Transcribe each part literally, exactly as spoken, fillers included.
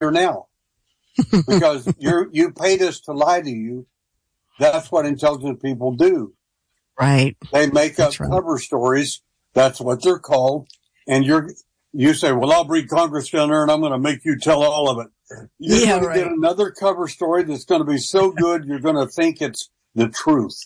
now because you you paid us to lie to you. That's what intelligent people do. Right. They make That's up right. cover stories. That's what they're called. And you're you say, well, I'll bring Congress down there and I'm going to make you tell all of it. You're Yeah, going to right. get another cover story that's going to be so good you're going to think it's the truth.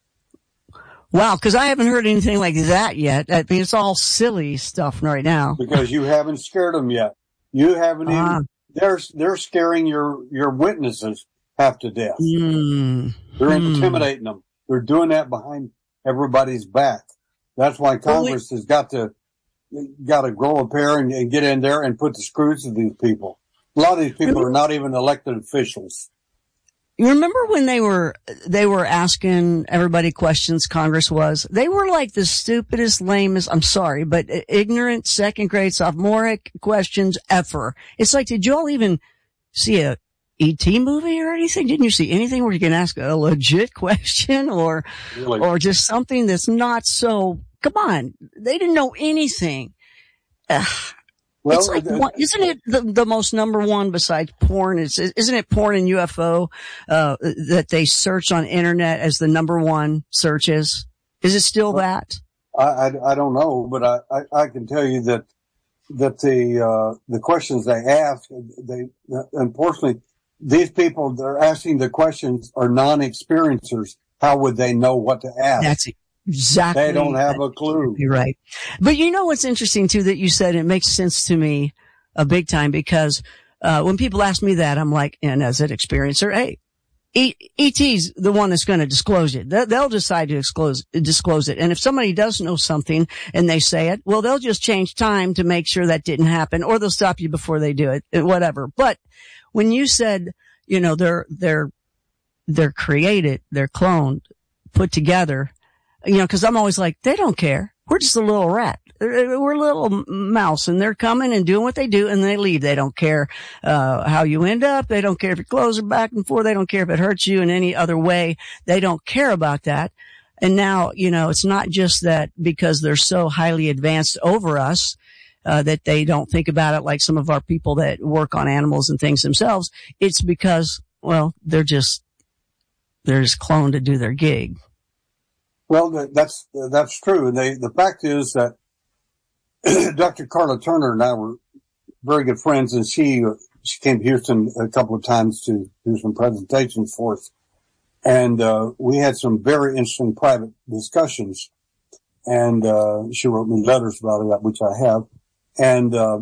Wow, because I haven't heard anything like that yet. I mean, it's all silly stuff right now. Because you haven't scared them yet. You haven't Ah. even. They're they're scaring your your witnesses half to death. Mm. They're Mm. intimidating them. They're doing that behind everybody's back. That's why Congress has got to got to grow a pair and, and get in there and put the screws to these people. A lot of these people are not even elected officials. You remember when they were they were asking everybody questions? Congress was. They were like the stupidest, lamest. I'm sorry, but ignorant second grade sophomoric questions ever. It's like, did you all even see a E T movie or anything? Didn't you see anything where you can ask a legit question or Really? or just something that's not so? Come on, they didn't know anything. Ugh. Well, It's like, uh, one, isn't it the, the most number one besides porn? Is, isn't it porn and U F O, uh, that they search on internet as the number one searches? Is it still that? I, I, I don't know, but I, I, I can tell you that, that the, uh, the questions they ask, they, unfortunately, these people, they're asking the questions are non-experiencers. How would they know what to ask? That's exactly. They don't have a clue. You're right. But you know what's interesting too that you said, it makes sense to me a big time because, uh, when people ask me that, I'm like, and as an experiencer, hey, E- ET's the one that's going to disclose it. They'll decide to disclose, disclose it. And if somebody does know something and they say it, well, they'll just change time to make sure that didn't happen, or they'll stop you before they do it, whatever. But when you said, you know, they're, they're, they're created, they're cloned, put together, you know, cause I'm always like, they don't care. We're just a little rat. We're a little mouse and they're coming and doing what they do and they leave. They don't care, uh, how you end up. They don't care if your clothes are back and forth. They don't care if it hurts you in any other way. They don't care about that. And now, you know, it's not just that because they're so highly advanced over us, uh, that they don't think about it like some of our people that work on animals and things themselves. It's because, well, they're just, they're just cloned to do their gig. Well, that's, that's true. And they, the fact is that Doctor Carla Turner and I were very good friends, and she, she came to Houston a couple of times to do some presentations for us. And, uh, we had some very interesting private discussions. And, uh, she wrote me letters about it, which I have. And, uh,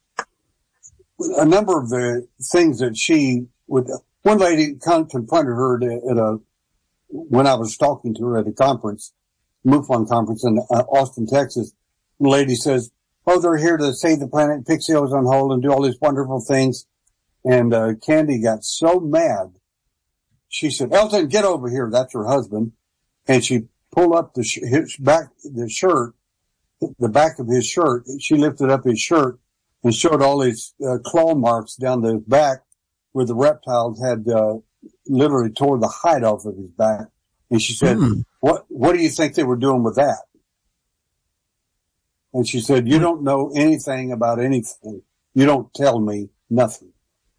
a number of the things that she would, one lady confronted her at a, when I was talking to her at a conference, MUFON conference in uh, Austin, Texas. The lady says, oh, they're here to save the planet, fix the ozone hole, and do all these wonderful things. And uh, Candy got so mad. She said, Elton, get over here. That's her husband. And she pulled up the sh- his back, the shirt, the back of his shirt. She lifted up his shirt and showed all these uh, claw marks down the back where the reptiles had uh, literally tore the hide off of his back. And she said, mm. what, what do you think they were doing with that? And she said, you don't know anything about anything. You don't tell me nothing.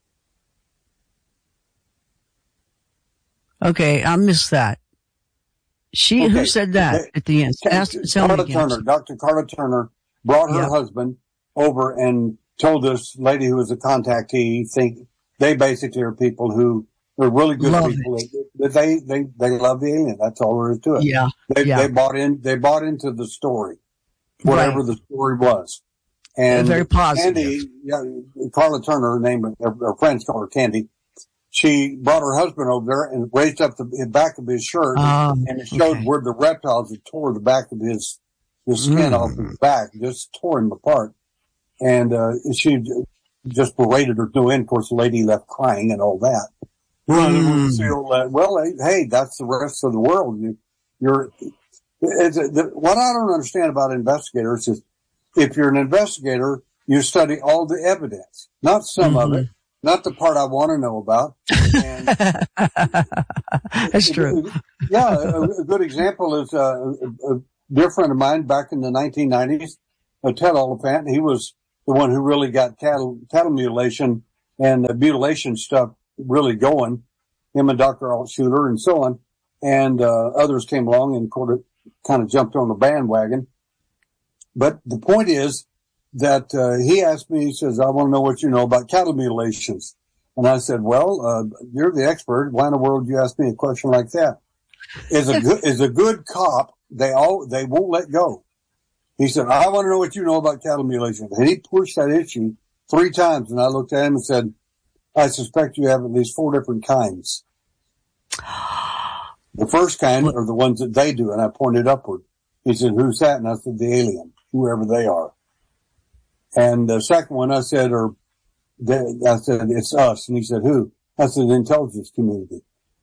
Okay, I missed that. She, okay. Who said that they, at the end? Ask, Carla Turner, Doctor Carla Turner brought her yep. husband over and told this lady who was a contactee, think they basically are people who are really good love people. It. They, they, they love the alien. That's all there is to it. Yeah. They, yeah. they bought in, they bought into the story, whatever right. the story was. And very positive. Candy, yeah, Carla Turner, her name, her, her friends call her Candy. She brought her husband over there and raised up the back of his shirt um, and it showed okay. where the reptiles had tore the back of his, his skin mm. off his back, just tore him apart. And, uh, she just berated her to end. Of course, the lady left crying and all that. Mm. Well, hey, that's the rest of the world. You, you're, it's, the, what I don't understand about investigators is if you're an investigator, you study all the evidence, not some mm-hmm. of it. Not the part I want to know about. And That's true. Yeah, a, a good example is uh, a, a dear friend of mine back in the nineteen nineties, uh, Ted Oliphant. He was the one who really got cattle, cattle mutilation and the mutilation stuff really going, him and Doctor Altshuler and so on. And, uh, others came along and kind of jumped on the bandwagon. But the point is that, uh, he asked me, he says, I want to know what you know about cattle mutilations. And I said, well, uh, you're the expert. Why in the world do you ask me a question like that? Is a good, is a good cop, they all, they won't let go. He said, I want to know what you know about cattle mutilation. And he pushed that issue three times. And I looked at him and said, I suspect you have at least four different kinds. The first kind are the ones that they do. And I pointed upward. He said, who's that? And I said, the alien, whoever they are. And the second one I said, or they, I said, it's us. And he said, who? I said, the intelligence community.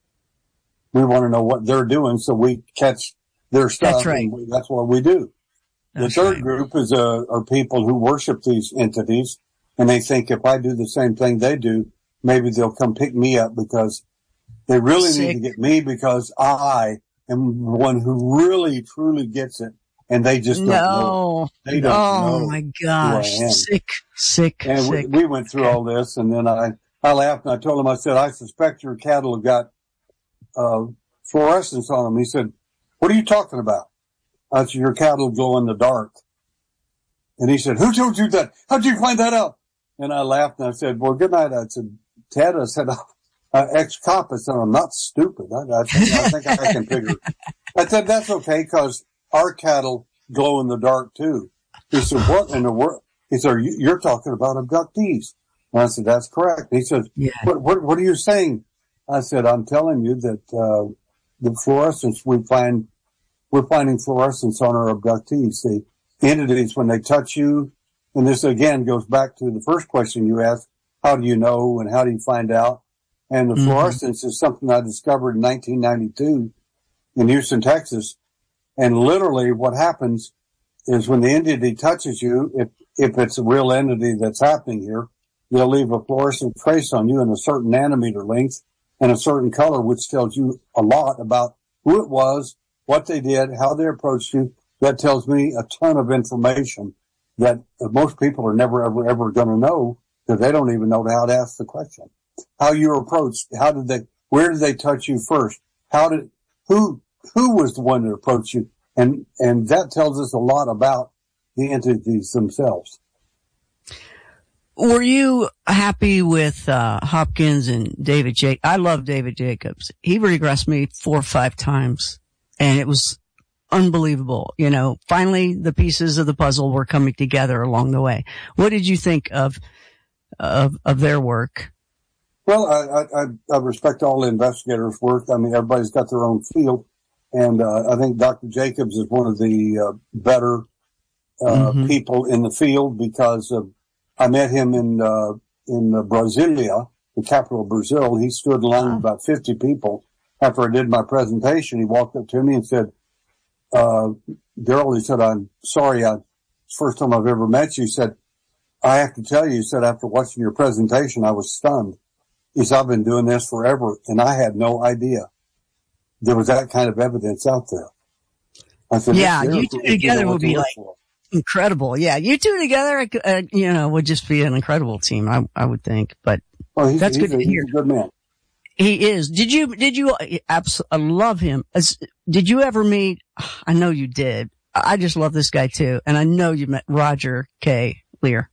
We want to know what they're doing so we catch their stuff. That's right. And we, that's what we do. That's the third right. group is, uh, are people who worship these entities, and they think if I do the same thing they do, maybe they'll come pick me up, because they really Sick. need to get me, because I am the one who really truly gets it, and they just don't no. know. They don't oh know my gosh. who I am. Sick, sick, And sick. we, we went through all this, and then I, I laughed and I told him, I said, I suspect your cattle have got, uh, fluorescence on them. He said, what are you talking about? I said, your cattle glow in the dark. And he said, who told you that? How'd you find that out? And I laughed and I said, well, good night. I said, Ted, I said, uh, ex-cop. I said, I'm not stupid. I, I, think, I think I can figure it. I said, that's okay, because our cattle glow in the dark too. He said, what in the world? He said, you're talking about abductees. And I said, that's correct. He said, yeah. what, what, what are you saying? I said, I'm telling you that, uh, the fluorescence we find, we're finding fluorescence on our abductees. The entities, when they touch you, and this again goes back to the first question you asked, how do you know and how do you find out? And the mm-hmm. fluorescence is something I discovered in nineteen ninety-two in Houston, Texas. And literally what happens is when the entity touches you, if, if it's a real entity that's happening here, they'll leave a fluorescent trace on you in a certain nanometer length and a certain color, which tells you a lot about who it was, what they did, how they approached you. That tells me a ton of information that most people are never, ever, ever going to know, because they don't even know how to ask the question. How you were approached, how did they, where did they touch you first? How did, who, who was the one that approached you? And, and that tells us a lot about the entities themselves. Were you happy with, uh, Hopkins and David Jacobs? I love David Jacobs. He regressed me four or five times, and it was unbelievable. You know, finally the pieces of the puzzle were coming together along the way. What did you think of, of, of their work? Well, I, I, I respect all the investigators' work. I mean, everybody's got their own field. And, uh, I think Doctor Jacobs is one of the, uh, better, uh, mm-hmm. people in the field, because of, I met him in, uh, in uh, Brasilia, the capital of Brazil. He stood in line with about fifty people. After I did my presentation, he walked up to me and said, uh, Daryl, he said, I'm sorry, I, it's the first time I've ever met you. He said, I have to tell you, he said, after watching your presentation, I was stunned. He said, I've been doing this forever, and I had no idea there was that kind of evidence out there. I said, yeah, you two together would be like for. incredible. Yeah, you two together, uh, you know, would just be an incredible team, I, I would think. But well, he's, that's he's good a, to hear. He's a good man. He is. Did you, did you, abs- I love him. As, did you ever meet, I know you did. I just love this guy too. And I know you met Roger K. Leir.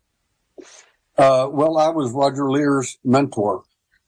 Uh, well, I was Roger Leir's mentor.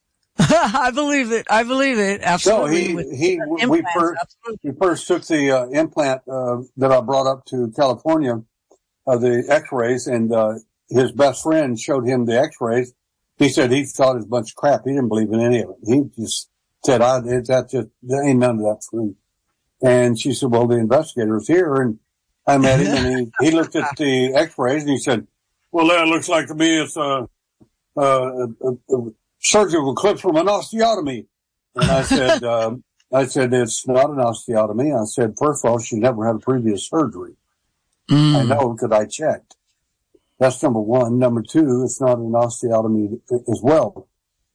I believe it. I believe it. Absolutely. No, he, he, we, we first, we first took the, uh, implant, uh, that I brought up to California, uh, the x-rays, and, uh, his best friend showed him the x-rays. He said he thought it was a bunch of crap. He didn't believe in any of it. He just said, I, it, that just, there ain't none of that true. And she said, well, the investigator's here. And I met him, and he, he looked at the x-rays and he said, well, that looks like to me it's a, a, a, a surgical clip from an osteotomy. And I said, um, I said, it's not an osteotomy. I said, first of all, she never had a previous surgery. Mm. I know because I checked. That's number one. Number two, it's not an osteotomy as well.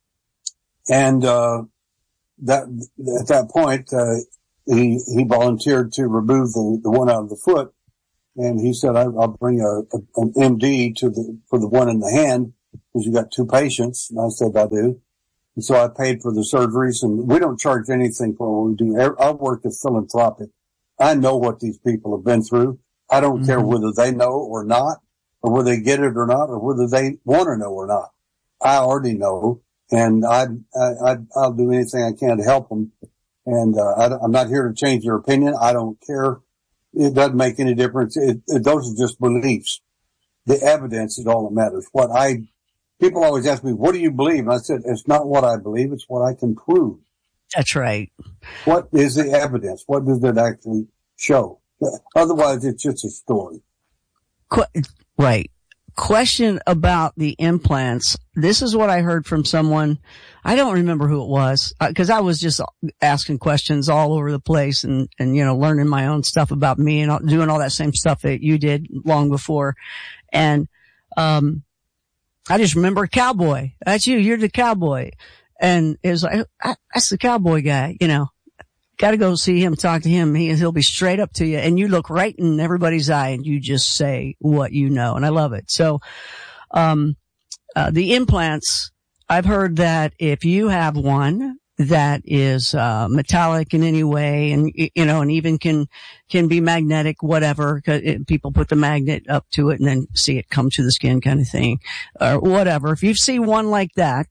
And, uh, that, at that point, uh, he, he volunteered to remove the, the one out of the foot. And he said, I, I'll bring a, a, an M D to the, for the one in the hand. because you got two patients. And I said, I do. And so I paid for the surgeries, and we don't charge anything for what we do. Our work is philanthropic. I know what these people have been through. I don't mm-hmm. care whether they know or not, or whether they get it or not, or whether they want to know or not. I already know, and I, I, I'll do anything I can to help them. And uh, I, I'm not here to change their opinion. I don't care. It doesn't make any difference. It, it, those are just beliefs. The evidence is all that matters. What I People always ask me, what do you believe? And I said, it's not what I believe, it's what I can prove. That's right. What is the evidence? What does it actually show? Otherwise, it's just a story. Qu- right. Question about the implants. This is what I heard from someone. I don't remember who it was, because uh, I was just asking questions all over the place and, and, you know, learning my own stuff about me and all, doing all that same stuff that you did long before. And, um, I just remember a cowboy. That's you. You're the cowboy. And it was like, that's the cowboy guy, you know. Got to go see him, talk to him. He, he'll be straight up to you. And you look right in everybody's eye and you just say what you know. And I love it. So, um, uh, the implants, I've heard that if you have one that is, uh, metallic in any way and, you know, and even can, can be magnetic, whatever, 'cause it, people put the magnet up to it and then see it come to the skin kind of thing or whatever. If you see one like that,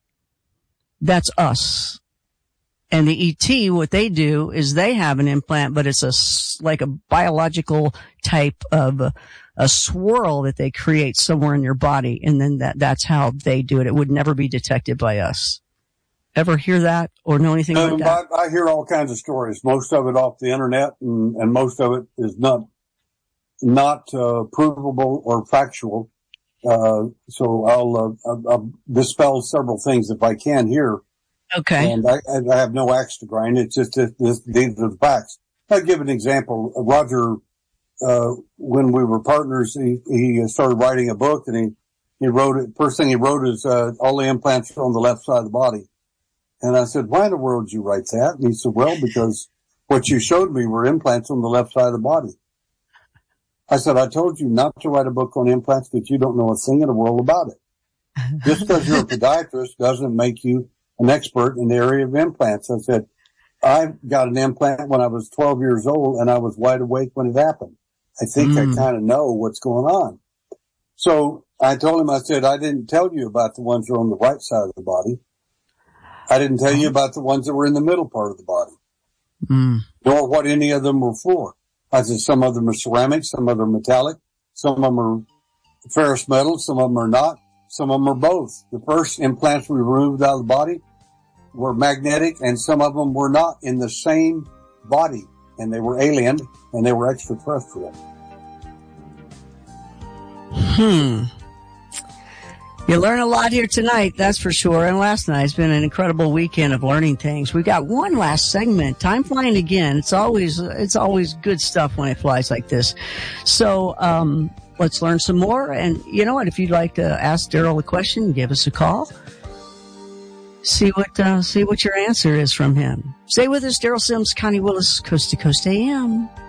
that's us. And the E T, what they do is they have an implant, but it's a, like a biological type of a, a swirl that they create somewhere in your body. And then that, that's how they do it. It would never be detected by us. Ever hear that or know anything um, like that? I, I hear all kinds of stories, most of it off the internet, and, and most of it is not, not, uh, provable or factual. Uh, so I'll, uh, I'll, I'll dispel several things if I can here. Okay. And I, I have no axe to grind. It's just that this, these are the facts. I'll give an example. Roger, uh, when we were partners, he, he started writing a book, and he, he wrote it. First thing he wrote is, uh, all the implants are on the left side of the body. And I said, why in the world did you write that? And he said, well, because what you showed me were implants on the left side of the body. I said, I told you not to write a book on implants because you don't know a thing in the world about it. Just because you're a podiatrist doesn't make you an expert in the area of implants. I said, I got an implant when I was twelve years old, and I was wide awake when it happened. I think mm. I kind of know what's going on. So I told him, I said, I didn't tell you about the ones that are on the right side of the body. I didn't tell you about the ones that were in the middle part of the body, mm. nor what any of them were for. I said, some of them are ceramic, some of them are metallic, some of them are ferrous metal, some of them are not, some of them are both. The first implants we removed out of the body were magnetic, and some of them were not in the same body, and they were alien, and they were extraterrestrial. Hmm. You learn a lot here tonight, that's for sure. And last night has been an incredible weekend of learning things. We've got one last segment. Time flying again. It's always, it's always good stuff when it flies like this. So, um, let's learn some more. And you know what? If you'd like to ask Daryl a question, give us a call. See what, uh, see what your answer is from him. Stay with us. Daryl Sims, Connie Willis, Coast to Coast A M.